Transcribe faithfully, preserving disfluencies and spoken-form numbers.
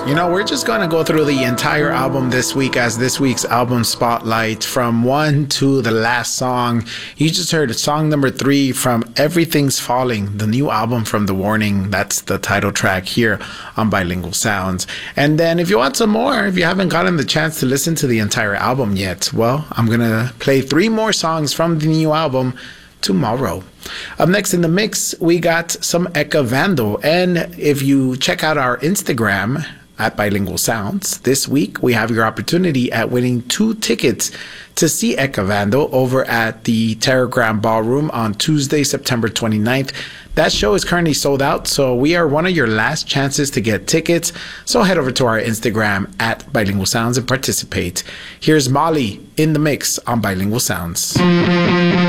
You know, we're just going to go through the entire album this week as this week's album spotlight from one to the last song. You just heard song number three from Everything's Falling, the new album from The Warning. That's the title track here on Bilingual Sounds. And then if you want some more, if you haven't gotten the chance to listen to the entire album yet, well, I'm going to play three more songs from the new album tomorrow. Up next in the mix, we got some Eka Vandal. And if you check out our Instagram at Bilingual Sounds, this week we have your opportunity at winning two tickets to see Eka Vandal over at the Terragram Ballroom on Tuesday, September twenty-ninth. That show is currently sold out, so we are one of your last chances to get tickets. So head over to our Instagram at Bilingual Sounds and participate. Here's Molly in the mix on Bilingual Sounds.